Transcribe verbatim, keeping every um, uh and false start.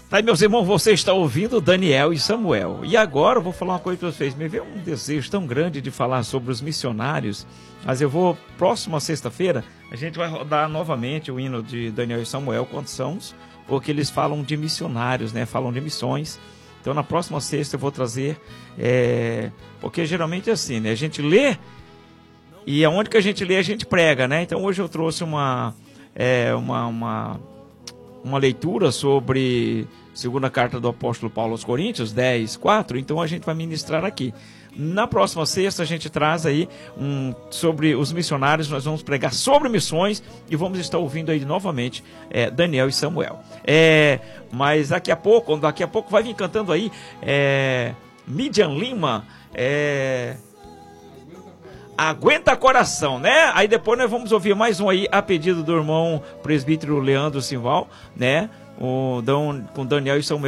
Tá, meus irmãos, você está ouvindo Daniel e Samuel. E agora eu vou falar uma coisa para vocês. Me veio um desejo tão grande de falar sobre os missionários. Mas eu vou, próxima sexta-feira, a gente vai rodar novamente o hino de Daniel e Samuel, quantos são, porque eles falam de missionários, né? Falam de missões. Então na próxima sexta eu vou trazer, é... porque geralmente é assim, né? A gente lê e aonde que a gente lê a gente prega, né? Então hoje eu trouxe uma, é, uma, uma, uma leitura sobre segunda carta do apóstolo Paulo aos Coríntios, dez, quatro, então a gente vai ministrar aqui. Na próxima sexta a gente traz aí um, sobre os missionários, nós vamos pregar sobre missões e vamos estar ouvindo aí novamente é, Daniel e Samuel. É, mas daqui a pouco, daqui a pouco vai vir cantando aí é, Midian Lima, é, Aguenta Coração, né? Aí depois nós vamos ouvir mais um aí a pedido do irmão presbítero Leandro Simval, né? O, com Daniel e Samuel.